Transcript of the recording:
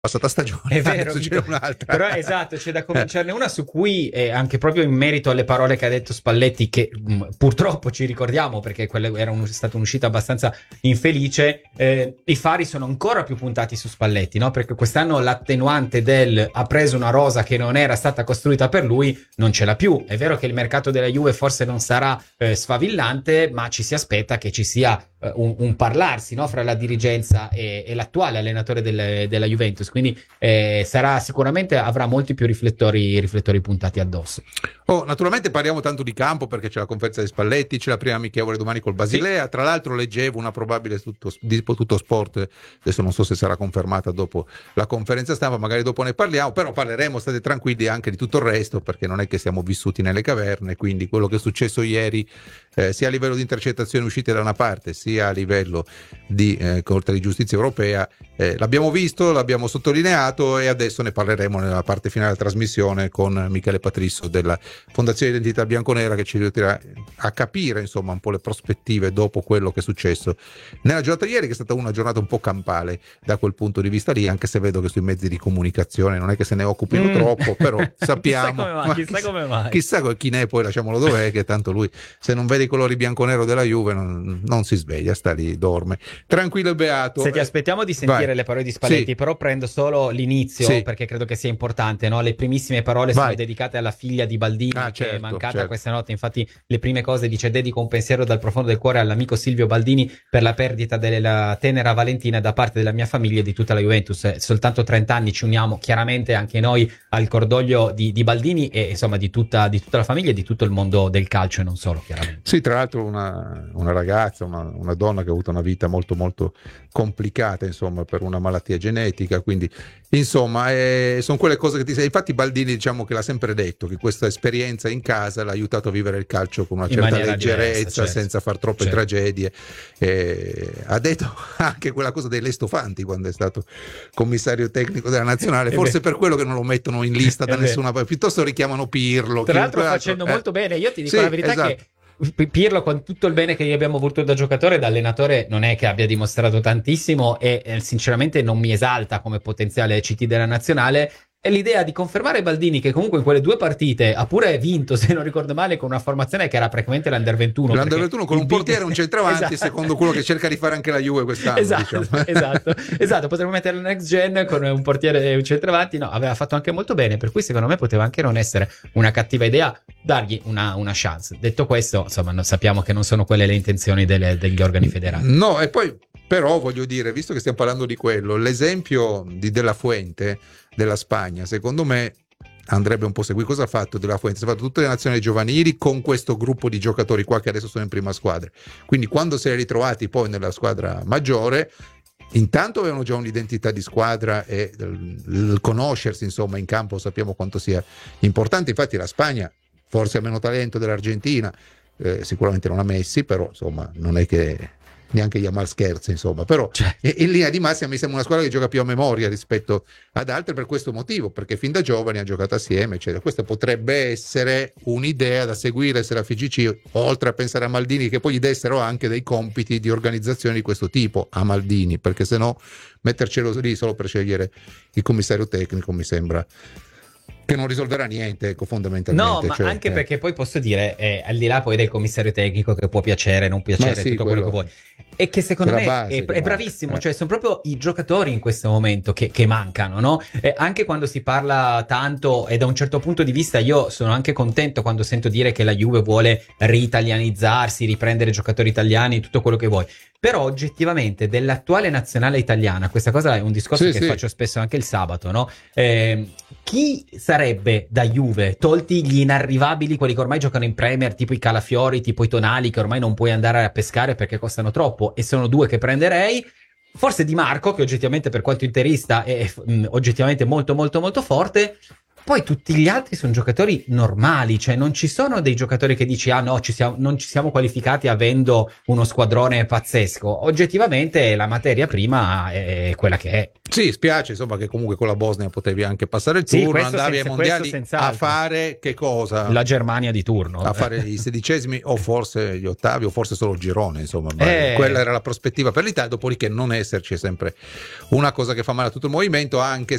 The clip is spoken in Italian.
passata stagione, è vero, adesso c'è un'altra. Però esatto, c'è da cominciarne una su cui anche proprio in merito alle parole che ha detto Spalletti, che purtroppo ci ricordiamo perché quella era stata un'uscita abbastanza infelice, i fari sono ancora più puntati su Spalletti, no? Perché quest'anno l'attenuante del ha preso una rosa che non era stata costruita per lui non ce l'ha più. È vero che il mercato della Juve forse non sarà sfavillante, ma ci si aspetta che ci sia un parlarsi, no? Fra la dirigenza e l'attuale allenatore della Juventus, quindi sarà sicuramente avrà molti più riflettori puntati addosso. Naturalmente parliamo tanto di campo perché c'è la conferenza di Spalletti, c'è la prima amichevole domani col Basilea, tra l'altro leggevo una probabile di Tutto Sport, adesso non so se sarà confermata dopo la conferenza stampa, magari dopo ne parliamo, però parleremo, state tranquilli, anche di tutto il resto, perché non è che siamo vissuti nelle caverne, quindi quello che è successo ieri sia a livello di intercettazioni uscite da una parte sia a livello di Corte di Giustizia Europea l'abbiamo visto, l'abbiamo sottolineato e adesso ne parleremo nella parte finale della trasmissione con Michele Patrisso della Fondazione Identità Bianconera, che ci aiuterà a capire insomma un po' le prospettive dopo quello che è successo nella giornata di ieri, che è stata una giornata un po' campale da quel punto di vista lì, anche se vedo che sui mezzi di comunicazione non è che se ne occupino troppo, però sappiamo chissà come mai. Chissà chi ne è, poi lasciamolo dov'è, che tanto lui se non vede i colori bianconero della Juve non si sveglia, sta lì, dorme tranquillo e beato. Senti, aspettiamo di sentire le parole di Spalletti, sì. Però prendo solo l'inizio, sì, perché credo che sia importante, no? Le primissime parole sono dedicate alla figlia di Baldini, che è mancata questa notte. Infatti le prime cose dice: dedico un pensiero dal profondo del cuore all'amico Silvio Baldini per la perdita della tenera Valentina da parte della mia famiglia e di tutta la Juventus. Soltanto 30 anni, ci uniamo chiaramente anche noi al cordoglio di Baldini e insomma di tutta la famiglia e di tutto il mondo del calcio e non solo, chiaramente. Sì, tra l'altro una ragazza, una donna che ha avuto una vita molto molto complicata, insomma, per una malattia genetica, quindi insomma sono quelle cose che ti sei. Infatti Baldini, diciamo che l'ha sempre detto che questa esperienza in casa l'ha aiutato a vivere il calcio con una certa leggerezza, diversa, certo, senza far troppe tragedie. Ha detto anche quella cosa dei Lestofanti quando è stato commissario tecnico della nazionale, forse per quello che non lo mettono in lista da nessuna parte, piuttosto richiamano Pirlo, tra l'altro facendo molto bene. Io ti dico la verità, esatto, che Pirlo, con tutto il bene che gli abbiamo avuto da giocatore, da allenatore, non è che abbia dimostrato tantissimo e sinceramente non mi esalta come potenziale CT della nazionale. E l'idea di confermare Baldini, che comunque in quelle due partite ha pure vinto, se non ricordo male, con una formazione che era praticamente l'Under 21. L'Under 21 con un portiere e un centravanti, esatto, secondo quello che cerca di fare anche la Juve quest'anno. Esatto, diciamo. esatto. Potremmo mettere il next gen con un portiere e un centravanti. No, aveva fatto anche molto bene, per cui secondo me poteva anche non essere una cattiva idea dargli una chance. Detto questo, insomma, sappiamo che non sono quelle le intenzioni degli organi federali. No, e poi però voglio dire, visto che stiamo parlando di quello, l'esempio di De La Fuente della Spagna, secondo me andrebbe un po' seguito. Cosa ha fatto De La Fuente? Si è fatto tutte le nazionali giovanili con questo gruppo di giocatori qua che adesso sono in prima squadra, quindi quando si è ritrovati poi nella squadra maggiore, intanto avevano già un'identità di squadra e il conoscersi insomma in campo sappiamo quanto sia importante. Infatti la Spagna forse ha meno talento dell'Argentina, sicuramente non ha Messi, però insomma non è che neanche Yamal scherza, insomma, però in linea di massima mi sembra una squadra che gioca più a memoria rispetto ad altre per questo motivo, perché fin da giovani ha giocato assieme, eccetera. Questa potrebbe essere un'idea da seguire se la FIGC, oltre a pensare a Maldini, che poi gli dessero anche dei compiti di organizzazione di questo tipo a Maldini, perché se no mettercelo lì solo per scegliere il commissario tecnico mi sembra che non risolverà niente, ecco, fondamentalmente. No, ma anche perché poi posso dire, al di là poi del commissario tecnico che può piacere, non piacere, tutto quello che vuoi, e che secondo me è bravissimo, cioè sono proprio i giocatori in questo momento che mancano, no? Anche quando si parla tanto, e da un certo punto di vista io sono anche contento quando sento dire che la Juve vuole ritalianizzarsi, riprendere giocatori italiani, tutto quello che vuoi. Però oggettivamente dell'attuale nazionale italiana, questa cosa è un discorso che faccio spesso anche il sabato, no? Chi sarebbe da Juve, tolti gli inarrivabili, quelli che ormai giocano in Premier, tipo i Calafiori, tipo i Tonali, che ormai non puoi andare a pescare perché costano troppo, e sono due che prenderei, forse Di Marco, che oggettivamente per quanto interista è oggettivamente molto molto molto forte, Poi tutti gli altri sono giocatori normali, cioè non ci sono dei giocatori che dici no, non ci siamo qualificati avendo uno squadrone pazzesco. Oggettivamente la materia prima è quella che è. Sì, spiace insomma che comunque con la Bosnia potevi anche passare il turno, andavi ai mondiali a fare che cosa? La Germania di turno. A fare i 16esimi o forse gli ottavi o forse solo il girone, insomma. Quella era la prospettiva per l'Italia, dopodiché non esserci è sempre una cosa che fa male a tutto il movimento, anche